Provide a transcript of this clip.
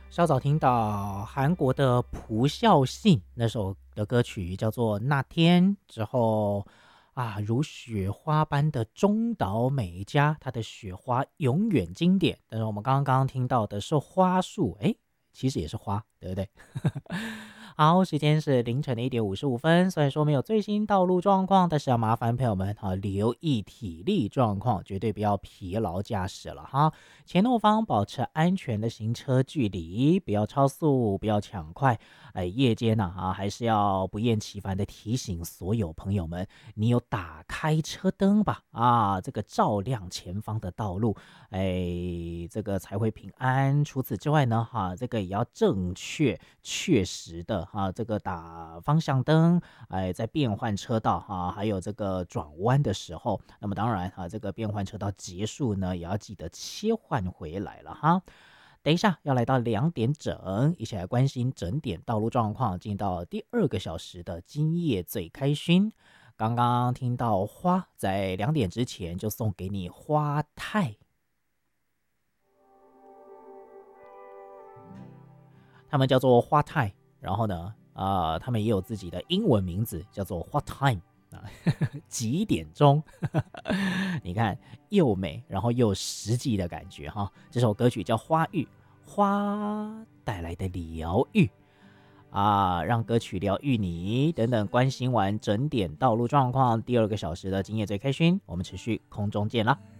稍早听到韩国的朴孝信那首的歌曲叫做《那天》之后啊，如雪花般的中岛美嘉，她的雪花永远经典。但是我们刚刚听到的是花束，诶，其实也是花，对不对？好，时间是凌晨的1点55分。虽然说没有最新道路状况，但是要麻烦朋友们留意体力状况，绝对不要疲劳驾驶了哈。前后方保持安全的行车距离，不要超速，不要抢快。夜间还是要不厌其烦的提醒所有朋友们，你有打开车灯吧？这个照亮前方的道路，这个才会平安。除此之外呢，这个也要正确、确实的这个打方向灯，在变换车道还有这个转弯的时候，那么当然这个变换车道结束呢，也要记得切换回来了哈。等一下要来到2点整，一起来关心整点道路状况，进到第2个小时的今夜最开心。刚刚听到花，在2点之前就送给你花太，他们叫做花太，然后呢，他们也有自己的英文名字，叫做 What Time 啊，几点钟？你看又美，然后又有实际的感觉哈。这首歌曲叫《花语》，花带来的疗愈让歌曲疗愈你。等等，关心完整点道路状况，第2个小时的今夜最开心，我们持续空中见啦。